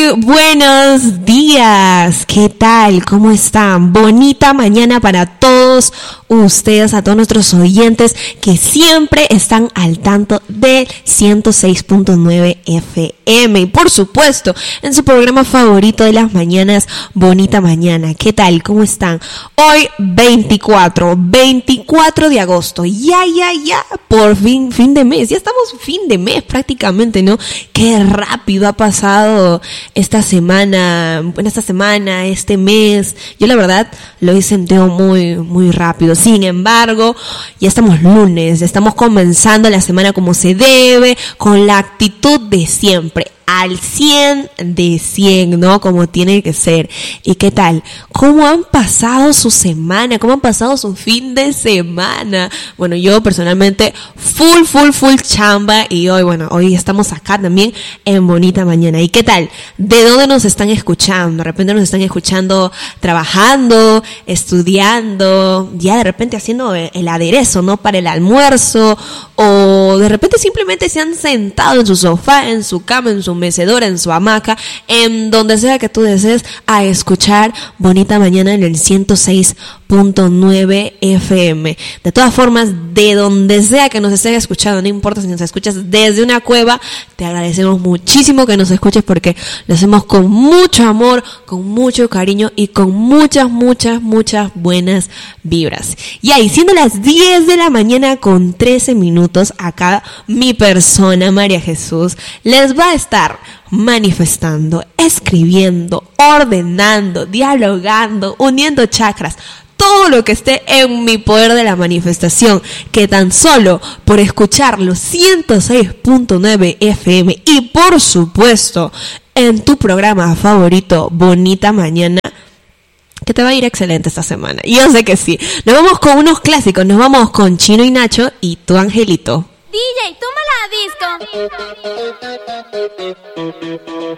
Buenos días, ¿qué tal? ¿Cómo están? Bonita mañana para todos ustedes, a todos nuestros oyentes que siempre están al tanto de 106.9 FM y por supuesto en su programa favorito de las mañanas, Bonita Mañana. ¿Qué tal? ¿Cómo están? Hoy 24 de agosto, ya, por fin de mes, ya estamos fin de mes prácticamente, ¿no? Qué rápido ha pasado esta semana, este mes. Yo la verdad lo he sentido muy rápido. Sin embargo, ya estamos lunes, estamos comenzando la semana como se debe, con la actitud de siempre, al 100 de 100, ¿no? Como tiene que ser. ¿Y qué tal? ¿Cómo han pasado su semana? ¿Cómo han pasado su fin de semana? Bueno, yo personalmente full chamba y hoy estamos acá también en Bonita Mañana. ¿Y qué tal? ¿De dónde nos están escuchando? De repente nos están escuchando trabajando, estudiando, ya de repente haciendo el aderezo, ¿no? Para el almuerzo, o de repente simplemente se han sentado en su sofá, en su cama, en su mecedora, en su hamaca, en donde sea que tú desees, a escuchar Bonita Mañana en el 106.9 FM. De todas formas, de donde sea que nos estés escuchando, no importa si nos escuchas desde una cueva, te agradecemos muchísimo que nos escuches porque lo hacemos con mucho amor, con mucho cariño y con muchas buenas vibras. Y ahí, siendo las 10 de la mañana con 13 minutos, acá mi persona, María Jesús, les va a estar manifestando, escribiendo, ordenando, dialogando, uniendo chakras, todo lo que esté en mi poder de la manifestación, que tan solo por escuchar los 106.9 FM y por supuesto en tu programa favorito, Bonita Mañana, que te va a ir excelente esta semana. Yo sé que sí. Nos vamos con unos clásicos, nos vamos con Chino y Nacho y Tu Angelito. DJ, toma la disco.